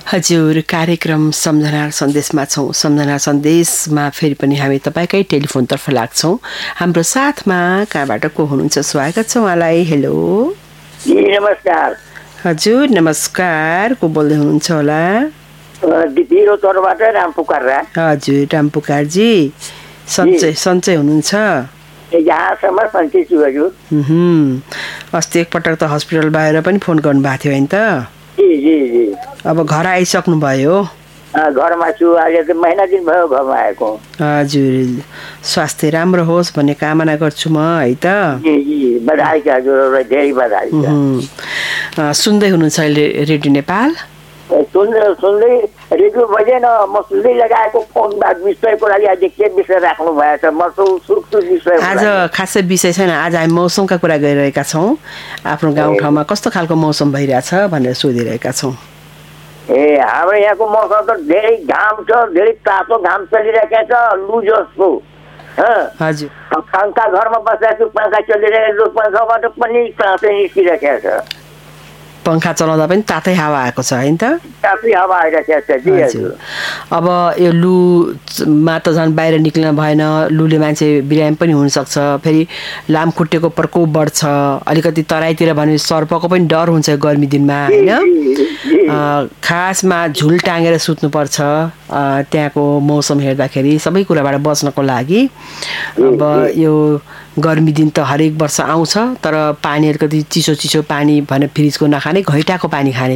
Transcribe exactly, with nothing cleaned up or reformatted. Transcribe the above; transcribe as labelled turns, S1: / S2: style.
S1: हजुर, कार्यक्रम सम्झना सन्देशमा छौँ। सम्झना सन्देशमा फेरि पनि हामी तपाईँकै टेलिफोनतर्फ लाग्छौँ। हाम्रो साथमा कहाँबाट को हुनुहुन्छ? स्वागत छ उहाँलाई। हेलो,
S2: नमस्कार।
S1: हजुर नमस्कार, को बोल्दै हुनुहुन्छ होला?
S2: दिपिरो तोरबाट राम पुकार।
S1: हजुर राम पुकारजी, सन्चै सन्चै हुनुहुन्छ?
S2: यहाँसम्म सन्चै छु हजुर।
S1: अस्ति एकपटक त हस्पिटल बाहिर पनि फोन गर्नुभएको थियो होइन त?
S2: जी जी जी।
S1: अब घर आइसक्नु भयो?
S2: घरमा छु, अहिले त महिना दिन भयो घरमा आएको।
S1: हजुर, स्वास्थ्य राम्रो होस् भन्ने कामना गर्छु म है त।
S2: जी जी, बधाई छ हजुर, धेरै बधाई छ।
S1: सुन्दै हुनुहुन्छ अहिले रेडियो नेपाल?
S2: सुन्दै सुन्दै रेडियो बजेन, म सुन्दै लगाएको फोन विषयको लागि आज के विषय राख्नु भएछ? म सुक्छु विषय।
S1: आज खासै विषय छैन, आज हामी मौसमका कुरा गरिरहेका छौँ। आफ्नो गाउँठाउँमा कस्तो खालको मौसम भइरहेछ भनेर सोधिरहेका छौँ।
S2: ए हाम्रो यहाँको मौसम त धेरै घाम छ, धेरै तातो घाम चलिरहेको छ, लु जस्तो।
S1: हजुर,
S2: पङ्खा घरमा बसेको छु, पङ्खा चलिरहेको छु, पङ्खाबाट पनि तातै निस्किरहेको छ।
S1: पङ्खा चलाउँदा पनि तातै हावा आएको छ होइन त?
S2: तातै हावा आइरहेको छ। जी हजुर।
S1: अब यो लुमा त झन् बाहिर निक्लिन भएन, लुले मान्छे बिरामी पनि हुनसक्छ। फेरि लामखुट्टेको प्रकोप बढ्छ, अलिकति तराईतिर भने सर्पको पनि डर हुन्छ गर्मी दिनमा होइन। खासमा झुल टाँगेर सुत्नुपर्छ त्यहाँको मौसम हेर्दाखेरि, सबै कुराबाट बच्नको लागि। अब यो गर्मी दिन त हरेक वर्ष आउँछ, तर पानी अलिकति चिसो चिसो पानी भने फ्रिजको नखाने, घैँटाको पानी खाने